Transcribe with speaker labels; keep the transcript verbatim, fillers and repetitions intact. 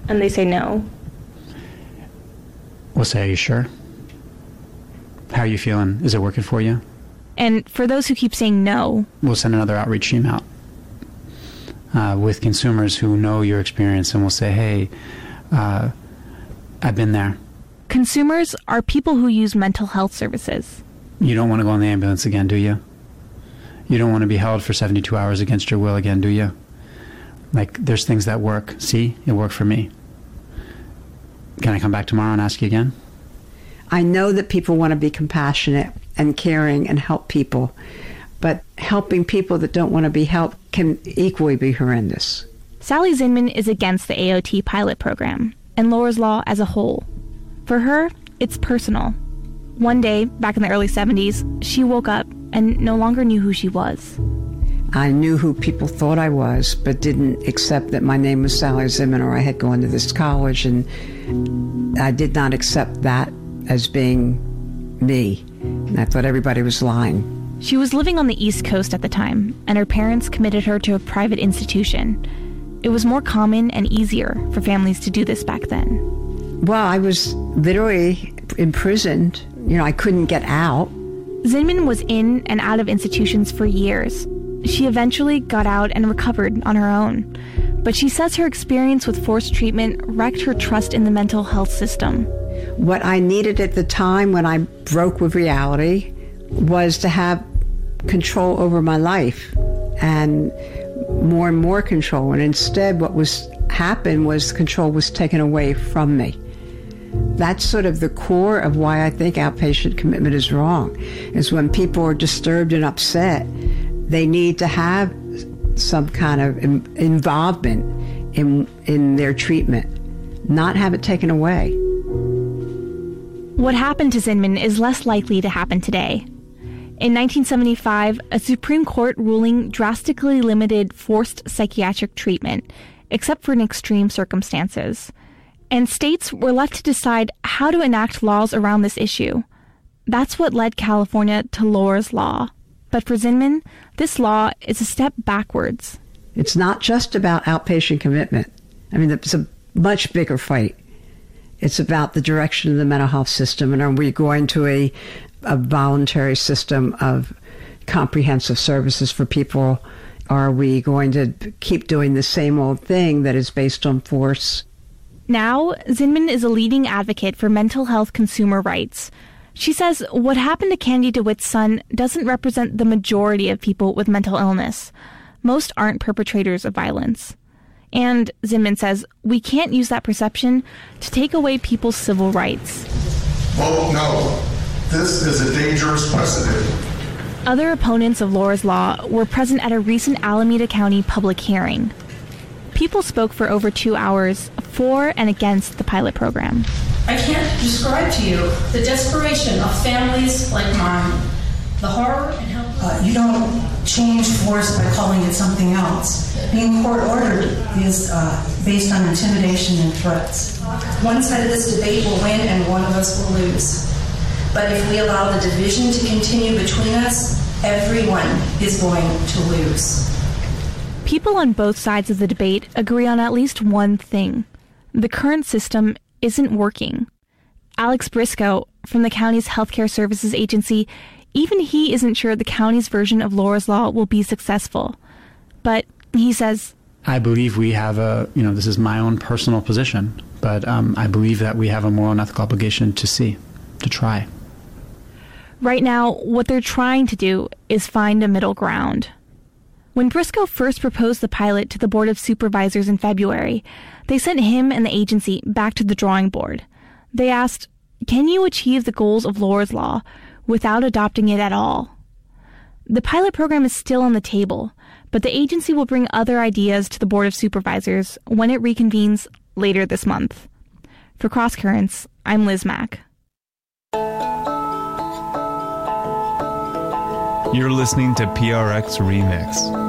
Speaker 1: and they say no?
Speaker 2: We'll say, are you sure? How are you feeling? Is it working for you?
Speaker 1: And for those who keep saying no,
Speaker 2: we'll send another outreach team out uh, with consumers who know your experience, and we'll say, hey, uh, I've been there.
Speaker 1: Consumers are people who use mental health services.
Speaker 2: You don't want to go in the ambulance again, do you? You don't want to be held for seventy-two hours against your will again, do you? Like, there's things that work. See, it worked for me. Can I come back tomorrow and ask you again?
Speaker 3: I know that people want to be compassionate and caring and help people, but helping people that don't want to be helped can equally be horrendous.
Speaker 1: Sally Zinman is against the A O T pilot program and Lora's Law as a whole. For her, it's personal. One day, back in the early seventies, she woke up and no longer knew who she was.
Speaker 3: I knew who people thought I was, but didn't accept that my name was Sally Zinman or I had gone to this college, and I did not accept that as being me. And I thought everybody was lying.
Speaker 1: She was living on the East Coast at the time, and her parents committed her to a private institution. It was more common and easier for families to do this back then.
Speaker 3: Well, I was literally imprisoned. You know, I couldn't get out.
Speaker 1: Zinman was in and out of institutions for years. She eventually got out and recovered on her own. But she says her experience with forced treatment wrecked her trust in the mental health system.
Speaker 3: What I needed at the time when I broke with reality was to have control over my life and more and more control. And instead what was happened was control was taken away from me. That's sort of the core of why I think outpatient commitment is wrong, is when people are disturbed and upset, they need to have some kind of in, involvement in in their treatment, not have it taken away.
Speaker 1: What happened to Zinman is less likely to happen today. In nineteen seventy-five, a Supreme Court ruling drastically limited forced psychiatric treatment, except for in extreme circumstances. And states were left to decide how to enact laws around this issue. That's what led California to Lora's Law. But for Zinman, this law is a step backwards.
Speaker 3: It's not just about outpatient commitment. I mean, it's a much bigger fight. It's about the direction of the mental health system, and are we going to a, a voluntary system of comprehensive services for people? Are we going to keep doing the same old thing that is based on force?
Speaker 1: Now, Zinman is a leading advocate for mental health consumer rights. She says what happened to Candy DeWitt's son doesn't represent the majority of people with mental illness. Most aren't perpetrators of violence. And, Zinman says, we can't use that perception to take away people's civil rights.
Speaker 4: Vote no. This is a dangerous precedent.
Speaker 1: Other opponents of Lora's Law were present at a recent Alameda County public hearing. People spoke for over two hours for and against the pilot program.
Speaker 5: I can't describe to you the desperation of families like mine, the horror and helplessness.
Speaker 6: Uh, you don't change force by calling it something else. Being court-ordered is uh, based on intimidation and threats.
Speaker 5: One side of this debate will win and one of us will lose. But if we allow the division to continue between us, everyone is going to lose.
Speaker 1: People on both sides of the debate agree on at least one thing. The current system isn't working. Alex Briscoe from the county's healthcare services agency, even he isn't sure the county's version of Lora's Law will be successful. But he says,
Speaker 2: I believe we have a, you know, this is my own personal position, but um, I believe that we have a moral and ethical obligation to see, to try.
Speaker 1: Right now, what they're trying to do is find a middle ground. When Briscoe first proposed the pilot to the Board of Supervisors in February, they sent him and the agency back to the drawing board. They asked, can you achieve the goals of Lora's Law without adopting it at all? The pilot program is still on the table, but the agency will bring other ideas to the Board of Supervisors when it reconvenes later this month. For Cross Currents, I'm Liz Mack.
Speaker 7: You're listening to P R X Remix.